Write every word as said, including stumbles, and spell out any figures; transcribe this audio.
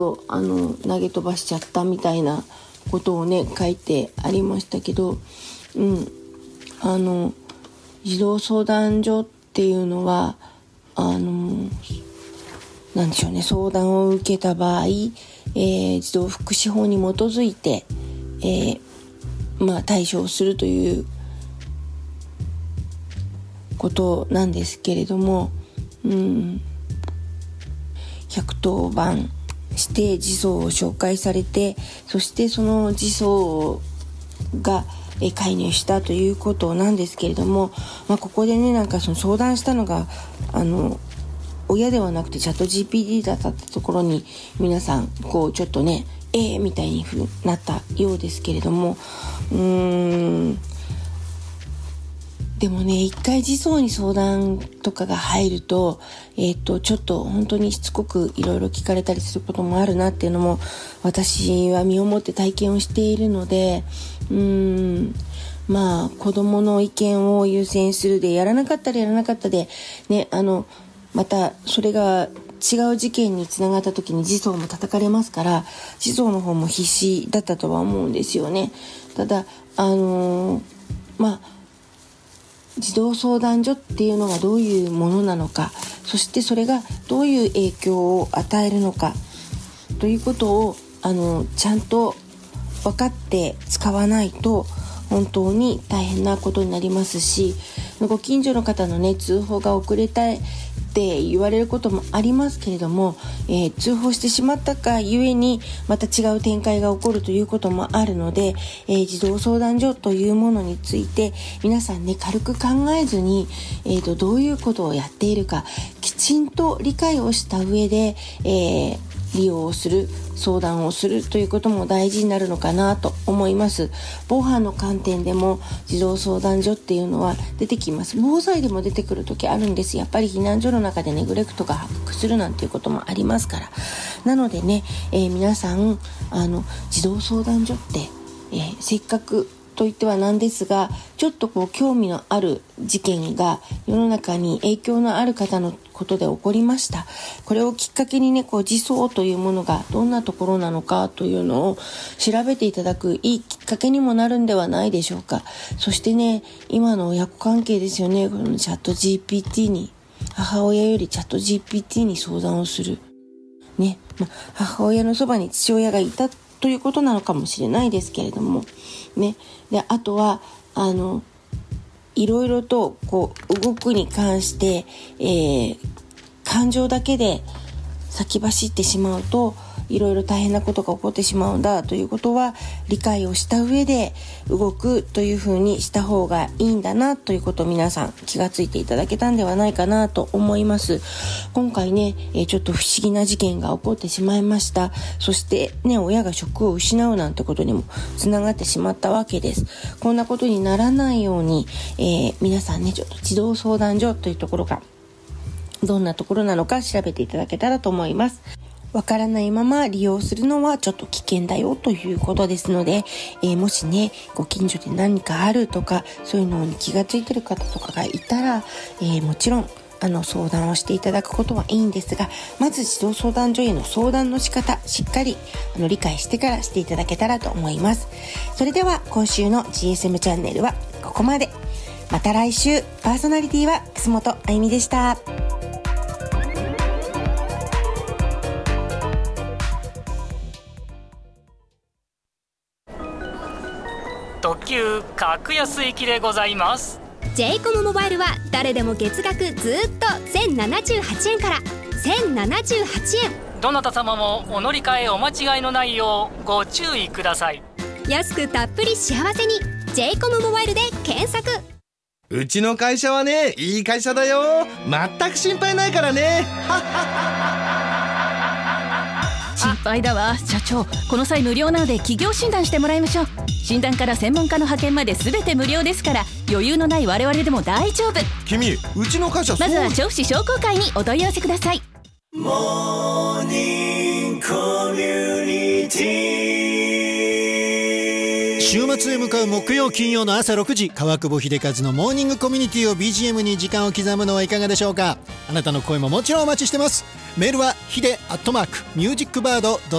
あの投げ飛ばしちゃったみたいなことをね書いてありましたけど、うん、あの児童相談所っていうのはあのなんでしょうね、相談を受けた場合、えー、児童福祉法に基づいて、えーまあ、対処をするということなんですけれども、うん、ひゃくとおばんして児相を紹介されて、そしてその児相が介入したということなんですけれども、まあ、ここでねなんかその相談したのがあの親ではなくてチャット ジーピーティー だったってところに皆さんこうちょっとねえーみたいになったようですけれども、うーんでもね一回児相に相談とかが入ると、えっとちょっと本当にしつこくいろいろ聞かれたりすることもあるなっていうのも私は身をもって体験をしているので、うーんまあ子どもの意見を優先するでやらなかったらやらなかったでね、あのまたそれが違う事件につながった時に児相も叩かれますから、児相の方も必死だったとは思うんですよね。ただあのー、まあ児童相談所っていうのがどういうものなのか、そしてそれがどういう影響を与えるのかということをあのちゃんと分かって使わないと本当に大変なことになりますし、ご近所の方のね通報が遅れたって言われることもありますけれども、えー、通報してしまったかゆえにまた違う展開が起こるということもあるので、えー、児童相談所というものについて皆さんね軽く考えずに、えーと、どういうことをやっているかきちんと理解をした上で、えー、利用をする相談をするということも大事になるのかなと思います。防犯の観点でも児童相談所っていうのは出てきます。防災でも出てくる時あるんです。やっぱり避難所の中でネグレクトが発覚するなんていうこともありますから、なのでね、えー、皆さんあの児童相談所って、えー、せっかくと言ってはなんですが、ちょっとこう興味のある事件が世の中に影響のある方のことで起こりました。これをきっかけにね、こう児相というものがどんなところなのかというのを調べていただくいいきっかけにもなるんではないでしょうか。そしてね、今の親子関係ですよね。このチャット ジーピーティー に母親よりチャット ジーピーティー に相談をするね、ま、母親のそばに父親がいたということなのかもしれないですけれどもね。で、あとはあのいろいろとこう動くに関して、えー、感情だけで先走ってしまうといろいろ大変なことが起こってしまうんだということは理解をした上で動くというふうにした方がいいんだなということを皆さん気がついていただけたんではないかなと思います。今回ね、えー、ちょっと不思議な事件が起こってしまいました。そしてね、親が職を失うなんてことにもつながってしまったわけです。こんなことにならないように、えー、皆さんね、ちょっと児童相談所というところがどんなところなのか調べていただけたらと思います。わからないまま利用するのはちょっと危険だよということですので、えー、もしねご近所で何かあるとかそういうのに気がついてる方とかがいたら、えー、もちろんあの相談をしていただくことはいいんですが、まず児童相談所への相談の仕方しっかりあの理解してからしていただけたらと思います。それでは今週の ジーエスエム チャンネルはここまで。また来週。パーソナリティは楠本あゆみでした。 特急格安行きでございます。 ジェイコム モバイルは誰でも月額ずっとせんななじゅうはちえんからせんななじゅうはちえん。 どなた様もお乗り換えお間違いのないようご注意ください。 安くたっぷり幸せに ジェイコム モバイルで検索。 うちの会社はね、いい会社だよ。全く心配ないからね。 心配だわ社長。この際無料なので企業診断してもらいましょう。診断から専門家の派遣まで全て無料ですから、余裕のない我々でも大丈夫。 君、うちの会社そう。 まずは調布市商工会にお問い合わせください。 モーニングコミュニティ。週末へ向かう木曜金曜の朝ろくじ、川久保秀和のモーニングコミュニティを ビージーエム に時間を刻むのはいかがでしょうか。あなたの声ももちろんお待ちしてます。 メールはヒデアットマークミュージックバード